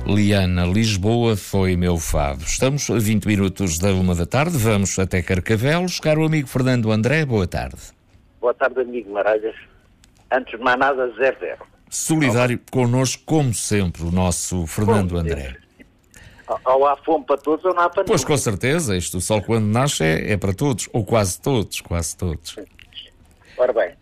Liana, Lisboa foi meu fado. Estamos a 20 minutos da 1 da tarde, vamos até Carcavelos. Caro amigo Fernando André, boa tarde. Boa tarde, amigo Maralhas. Antes de mais nada, 0-0. Solidário connosco, como sempre, o nosso Fernando André. Ou há fome para todos ou não há para Pois, ninguém. com certeza, isto o sol quando nasce é para todos, ou quase todos. Ora bem,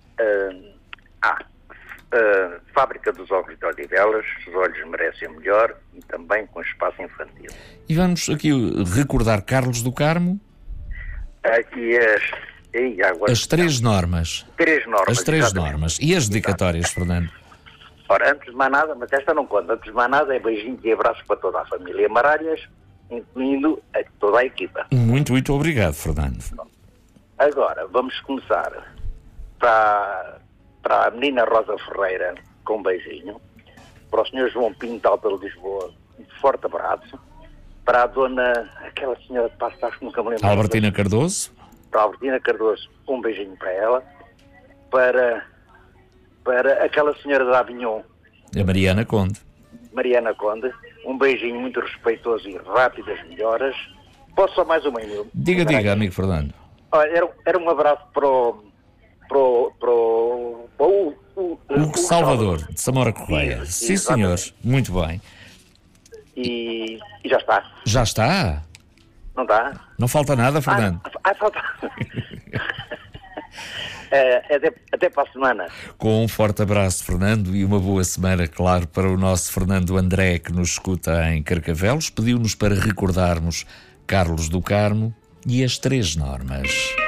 Fábrica dos Ovos de Odivelas, os olhos merecem o melhor e também com espaço infantil. E vamos aqui recordar Carlos do Carmo, Aqui as três normas. As três exatamente. normas. E as dedicatórias, Fernando? Ora, antes de mais nada, mas esta não conta, antes de mais nada é beijinhos e abraços para toda a família Maralhas, incluindo toda a equipa. Muito obrigado, Fernando. Agora, vamos começar para a menina Rosa Ferreira, com um beijinho, para o senhor João Pinto de Lisboa, um forte abraço, para a dona, aquela senhora de Passos que nunca me lembro. Albertina Cardoso. Para a Albertina Cardoso, um beijinho para ela, para aquela senhora de Avignon, A Mariana Conde. um beijinho muito respeitoso e rápido, as melhoras. Posso só mais uma, Emílio? Diga, amigo Fernando. Olha, era um abraço para o Hugo Salvador, de Samora Correia. Sim, senhores. Muito bem. E já está. Já está? Não está? Não falta nada, Fernando? Falta. Até para a semana. Com um forte abraço, Fernando, e uma boa semana, claro, para o nosso Fernando André, que nos escuta em Carcavelos. Pediu-nos para recordarmos Carlos do Carmo e as três normas.